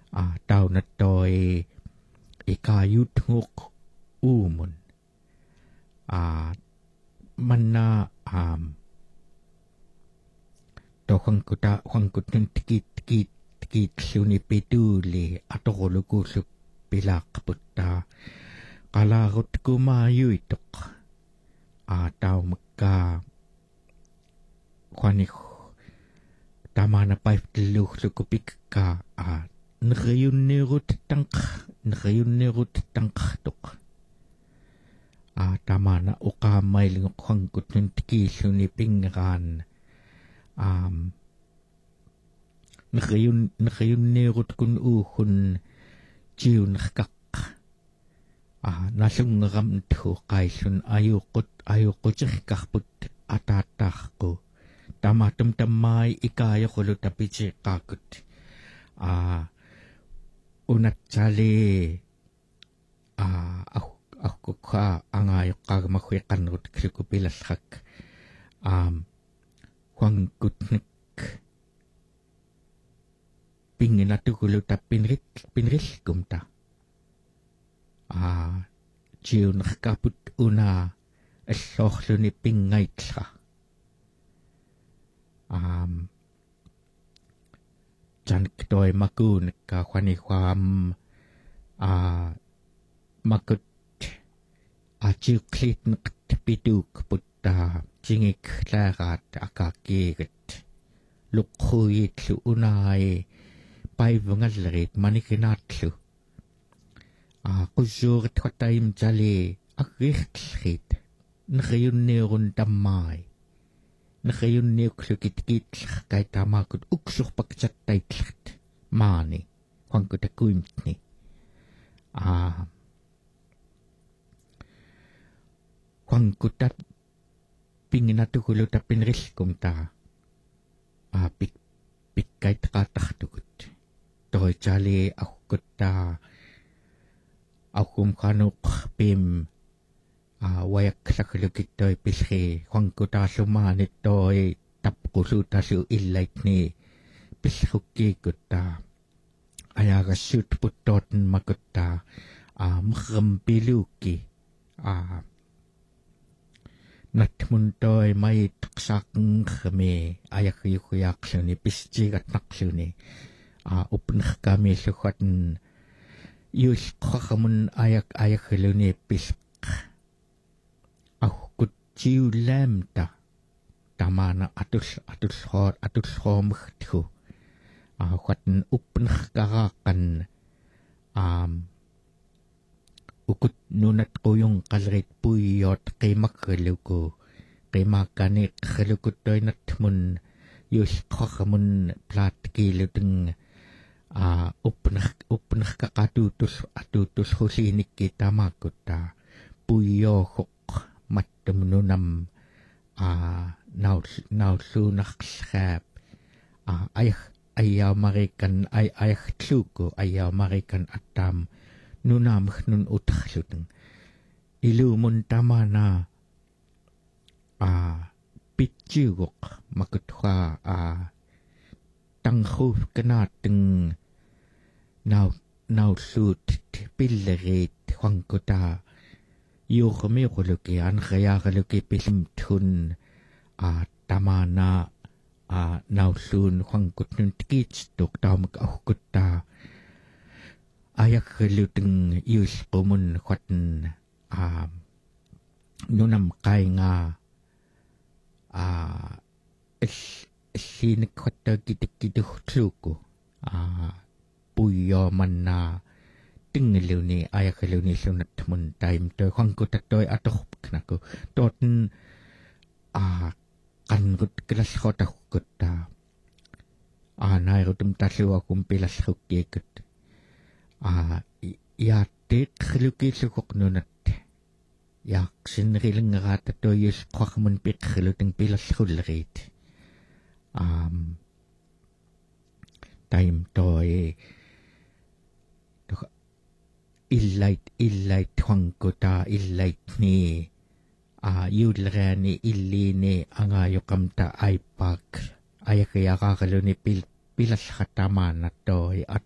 tau na toi ikayut ngok umun manna to huangkut ng tikit suni pituli atokolukusup pilakputta kalarut kumayuitok tau magka huanik tama na paif tiluh lukupik ka nakayunirut tangk tok tama na ukamay lingok huangkut ng tikit suni pingran nakayunirut kun uhun jiw nakak nasungaram to kaisun ayukut kakput atatakko tamatum tamay ikaya kulo tapichi kakut unat chali ako ka angayok kagmakwikan rut krikupilas hak huangkutnik pingin atu kulo ta pinris kumta jiw nakakaput una esohlo ni pingay tsa jan kitoy makun ka kwani kwam makut jiw klit nakatipiduk putta jingik larat akakigat lukhuyit lu unay paivangalrit manikinatlu kusurit kwatayim jali akrihtrit nakayunirun damay nakayunirklukit kay tamakut uksuk pagchataytlat mani huangkutakuimtni huangkutat pinginatukulo ta pinriskum ta pikkay takatahtukut toy jali akukut ta akum kanuk pim wayak sakalukit toy pisri huangkuta sumanit toy tapkusuta su illait ni pisrukikut ta ayaga shoot putoten makutta mkampiluki natmuntoy may taksakang kami ayak yukuyak suni pisjigat naksuni upnah kami sukwatan yus kwakamun ayak hiluni pisk kutjiw lemta tamana atus homktu kwatan upnah karakan ukut nunat ko yung kalrit puyot kay makaluko kay makanik kalukot toy natmun yus kwakamun plat kiluteng upnah kakatutus husinik kita makuta puyo hok mattemununam nausunak skap ayaw marikan ayaw tsuko ayaw marikan atam nunam nun utaksuteng ilumun tama na pitjugok makutwa tanghuf kanateng nausut pillerit huangkuta yukhmikuluki ankhayakaluki pisimtun tama na nausun huangkut nun tikitstuk taumak ahukutta ayak luteng yus kumun kwatan nunam kay nga sinik kwata kitik tsuko puyo man na tingiliw ni ayak liw ni sunat mun time to huangkut atoy atok knako toten kangut kelas kota hukutta nairutum taswa kumpilas hukikut yatik khluki sukok nunat yak sinriling rata to yus kwakmun pik khluting pilas hulrit time toy illait huangkuta illait ni yudlrani illini angayokamta aipak ayakayakakaluni pilas kataman na toy at